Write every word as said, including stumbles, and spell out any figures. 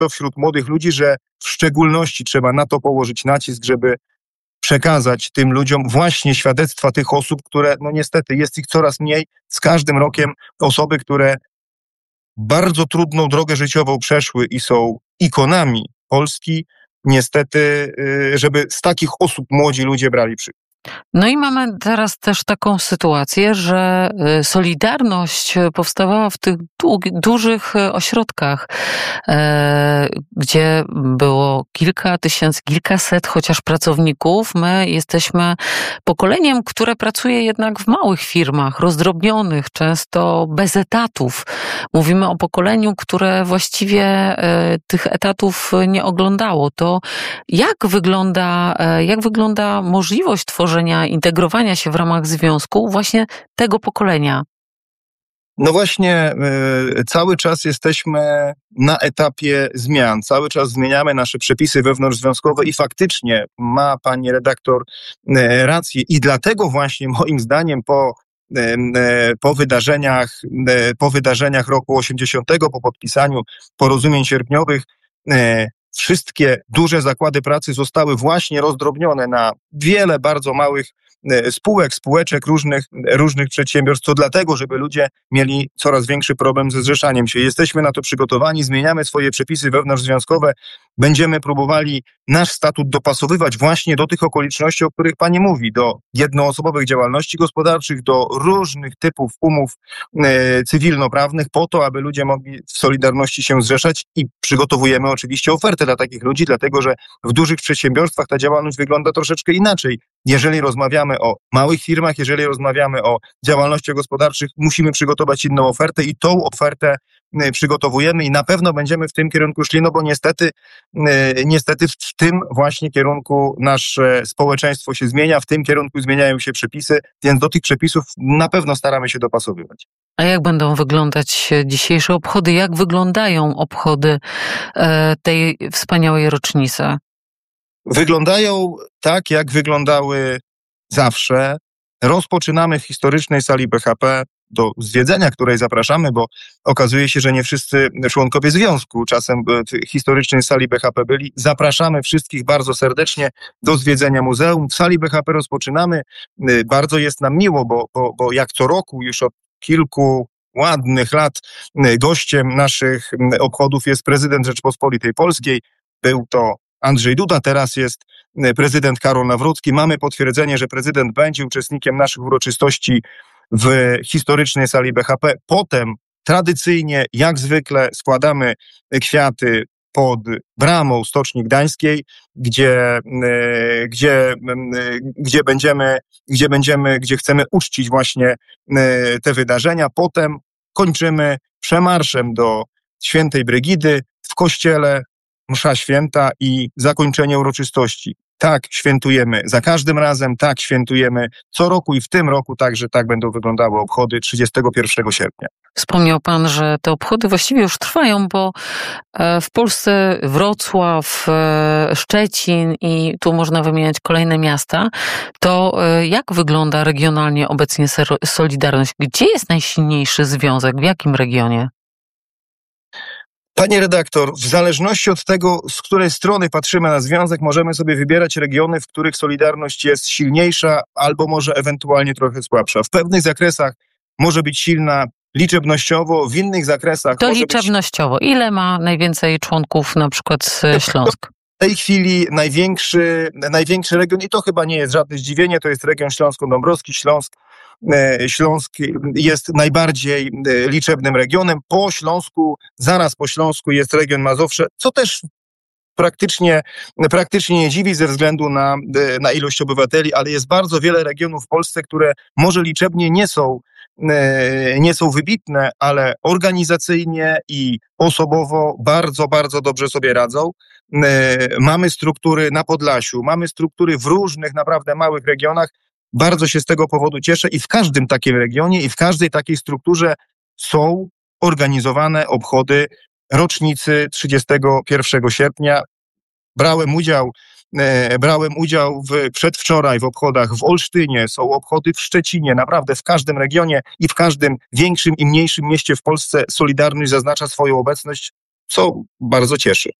to wśród młodych ludzi, że w szczególności trzeba na to położyć nacisk, żeby przekazać tym ludziom właśnie świadectwa tych osób, które, no niestety, jest ich coraz mniej. Z każdym rokiem osoby, które bardzo trudną drogę życiową przeszły i są ikonami Polski, niestety, żeby z takich osób młodzi ludzie brali przykład. No i mamy teraz też taką sytuację, że Solidarność powstawała w tych dług- dużych ośrodkach, e, gdzie było kilka tysięcy, kilkaset chociaż pracowników. My jesteśmy pokoleniem, które pracuje jednak w małych firmach, rozdrobnionych, często bez etatów. Mówimy o pokoleniu, które właściwie e, tych etatów nie oglądało. To jak wygląda, e, jak wygląda możliwość tworzenia integrowania się w ramach związku właśnie tego pokolenia? No właśnie, y, cały czas jesteśmy na etapie zmian, cały czas zmieniamy nasze przepisy wewnątrzzwiązkowe i faktycznie ma pani redaktor y, rację i dlatego właśnie moim zdaniem po, y, y, po wydarzeniach, y, po wydarzeniach roku osiemdziesiątego, po podpisaniu porozumień sierpniowych, y, wszystkie duże zakłady pracy zostały właśnie rozdrobnione na wiele bardzo małych spółek, spółeczek, różnych, różnych przedsiębiorstw, to dlatego, żeby ludzie mieli coraz większy problem ze zrzeszaniem się. Jesteśmy na to przygotowani, zmieniamy swoje przepisy wewnątrzzwiązkowe, będziemy próbowali nasz statut dopasowywać właśnie do tych okoliczności, o których pani mówi, do jednoosobowych działalności gospodarczych, do różnych typów umów e, cywilnoprawnych, po to, aby ludzie mogli w Solidarności się zrzeszać i przygotowujemy oczywiście ofertę dla takich ludzi, dlatego, że w dużych przedsiębiorstwach ta działalność wygląda troszeczkę inaczej. Jeżeli rozmawiamy o małych firmach, jeżeli rozmawiamy o działalnościach gospodarczych, musimy przygotować inną ofertę i tą ofertę przygotowujemy i na pewno będziemy w tym kierunku szli, no bo niestety, niestety w tym właśnie kierunku nasze społeczeństwo się zmienia, w tym kierunku zmieniają się przepisy, więc do tych przepisów na pewno staramy się dopasowywać. A jak będą wyglądać dzisiejsze obchody? Jak wyglądają obchody tej wspaniałej rocznicy? Wyglądają tak, jak wyglądały zawsze. Rozpoczynamy w historycznej sali B H P, do zwiedzenia której zapraszamy, bo okazuje się, że nie wszyscy członkowie związku czasem w historycznej sali B H P byli. Zapraszamy wszystkich bardzo serdecznie do zwiedzenia muzeum. W sali B H P rozpoczynamy. Bardzo jest nam miło, bo, bo, bo jak co roku już od kilku ładnych lat gościem naszych obchodów jest prezydent Rzeczpospolitej Polskiej. Był to Andrzej Duda, teraz jest prezydent Karol Nawrocki. Mamy potwierdzenie, że prezydent będzie uczestnikiem naszych uroczystości w historycznej sali B H P. Potem tradycyjnie, jak zwykle, składamy kwiaty pod bramą Stoczni Gdańskiej, gdzie, gdzie, gdzie będziemy, gdzie będziemy, gdzie chcemy uczcić właśnie te wydarzenia. Potem kończymy przemarszem do Świętej Brygidy w kościele, msza święta i zakończenie uroczystości. Tak świętujemy za każdym razem, tak świętujemy co roku i w tym roku także tak będą wyglądały obchody trzydziestego pierwszego sierpnia. Wspomniał pan, że te obchody właściwie już trwają, bo w Polsce Wrocław, Szczecin i tu można wymieniać kolejne miasta. To jak wygląda regionalnie obecnie Solidarność? Gdzie jest najsilniejszy związek? W jakim regionie? Panie redaktor, w zależności od tego, z której strony patrzymy na związek, możemy sobie wybierać regiony, w których Solidarność jest silniejsza albo może ewentualnie trochę słabsza. W pewnych zakresach może być silna liczebnościowo, w innych zakresach To może liczebnościowo. być... Ile ma najwięcej członków na przykład Śląsk? W tej chwili największy, największy region, i to chyba nie jest żadne zdziwienie, to jest region Śląsko-Dąbrowski. Śląsk, Śląsk jest najbardziej liczebnym regionem. Po Śląsku, zaraz po Śląsku jest region Mazowsze, co też praktycznie, praktycznie nie dziwi ze względu na, na ilość obywateli, ale jest bardzo wiele regionów w Polsce, które może liczebnie nie są nie są wybitne, ale organizacyjnie i osobowo bardzo, bardzo dobrze sobie radzą. Mamy struktury na Podlasiu, mamy struktury w różnych naprawdę małych regionach. Bardzo się z tego powodu cieszę i w każdym takim regionie i w każdej takiej strukturze są organizowane obchody rocznicy trzydziestego pierwszego sierpnia. Brałem udział Brałem udział w, przedwczoraj w obchodach w Olsztynie, są obchody w Szczecinie, naprawdę w każdym regionie i w każdym większym i mniejszym mieście w Polsce Solidarność zaznacza swoją obecność, co bardzo cieszy.